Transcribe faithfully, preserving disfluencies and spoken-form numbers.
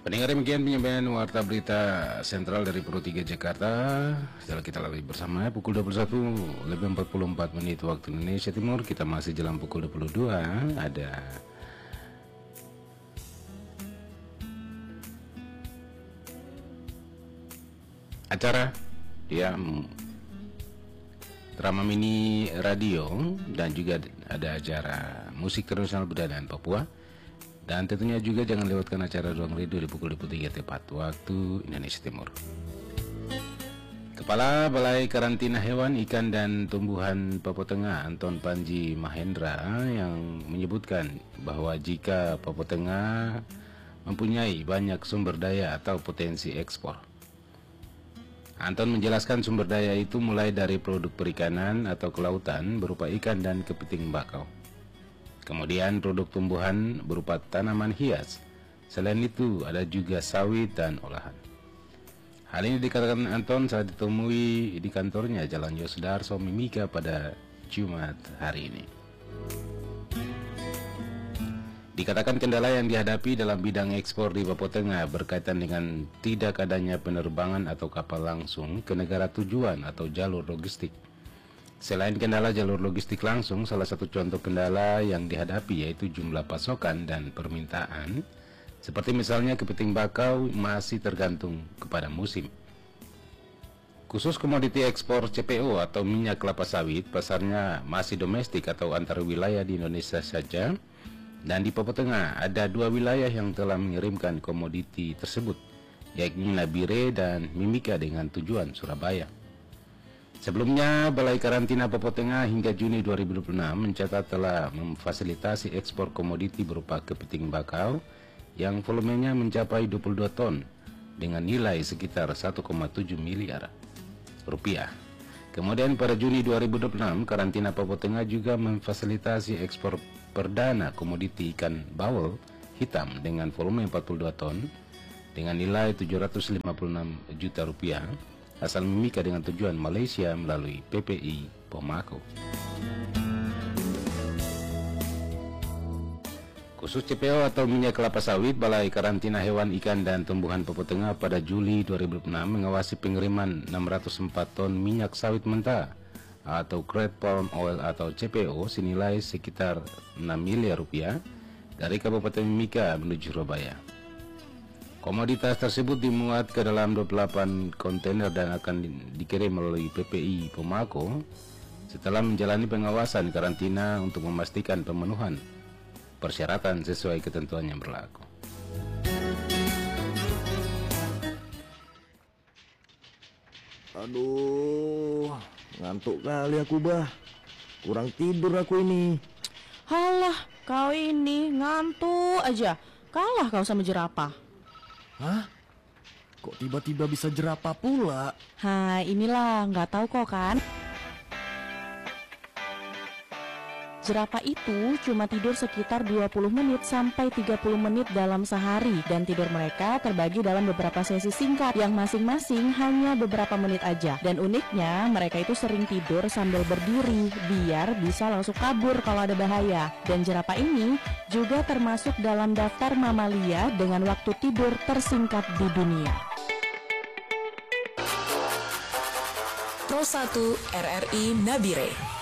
Pendengar, demikian penyampaian Warta Berita Sentral dari Pro tiga Jakarta. Setelah kita lalui bersama pukul dua puluh satu lebih empat puluh empat menit waktu Indonesia Timur. Kita masih jelang pukul dua puluh dua. Ada acara dia drama mini radio, dan juga ada acara musik tradisional budaya dan Papua. Dan tentunya juga jangan lewatkan acara Ruang Radio di pukul dua puluh tiga tepat waktu Indonesia Timur. Kepala Balai Karantina Hewan, Ikan dan Tumbuhan Papua Tengah, Anton Panji Mahendra, yang menyebutkan bahwa jika Papua Tengah mempunyai banyak sumber daya atau potensi ekspor. Anton menjelaskan sumber daya itu mulai dari produk perikanan atau kelautan berupa ikan dan kepiting bakau. Kemudian produk tumbuhan berupa tanaman hias. Selain itu ada juga sawit dan olahan. Hal ini dikatakan Anton saat ditemui di kantornya Jalan Yosudarso Mimika pada Jumat hari ini. Dikatakan kendala yang dihadapi dalam bidang ekspor di Papua Tengah berkaitan dengan tidak adanya penerbangan atau kapal langsung ke negara tujuan atau jalur logistik. Selain kendala jalur logistik langsung, salah satu contoh kendala yang dihadapi yaitu jumlah pasokan dan permintaan, seperti misalnya kepiting bakau masih tergantung kepada musim. Khusus komoditi ekspor C P O atau minyak kelapa sawit, pasarnya masih domestik atau antar wilayah di Indonesia saja, dan di Papua Tengah ada dua wilayah yang telah mengirimkan komoditi tersebut, yakni Nabire dan Mimika dengan tujuan Surabaya. Sebelumnya, Balai Karantina Papua Tengah hingga Juni dua ribu dua puluh enam mencatat telah memfasilitasi ekspor komoditi berupa kepiting bakau yang volumenya mencapai dua puluh dua ton dengan nilai sekitar satu koma tujuh miliar rupiah. Kemudian pada Juni dua ribu dua puluh enam, Karantina Papua Tengah juga memfasilitasi ekspor perdana komoditi ikan bawal hitam dengan volume empat puluh dua ton dengan nilai tujuh ratus lima puluh enam juta rupiah asal Mimika dengan tujuan Malaysia melalui P P I Pomako. Khusus C P O atau minyak kelapa sawit, Balai Karantina Hewan, Ikan dan Tumbuhan Papua Tengah pada Juli dua ribu dua puluh enam mengawasi pengiriman enam ratus empat ton minyak sawit mentah atau crude palm oil atau C P O senilai sekitar enam miliar rupiah dari Kabupaten Mimika menuju Surabaya. Komoditas tersebut dimuat ke dalam dua puluh delapan kontainer dan akan dikirim melalui P P I Pomako setelah menjalani pengawasan karantina untuk memastikan pemenuhan persyaratan sesuai ketentuan yang berlaku. Aduh, ngantuk kali aku, bah. Kurang tidur aku ini. Halah, kau ini ngantuk aja. Kalah kau sama jerapah. Hah? Kok tiba-tiba bisa jerapah pula? Hai, inilah, nggak tahu kok kan? Jerapah itu cuma tidur sekitar dua puluh menit sampai tiga puluh menit dalam sehari, dan tidur mereka terbagi dalam beberapa sesi singkat yang masing-masing hanya beberapa menit aja. Dan uniknya, mereka itu sering tidur sambil berdiri biar bisa langsung kabur kalau ada bahaya. Dan jerapah ini juga termasuk dalam daftar mamalia dengan waktu tidur tersingkat di dunia. Pro satu R R I Nabire.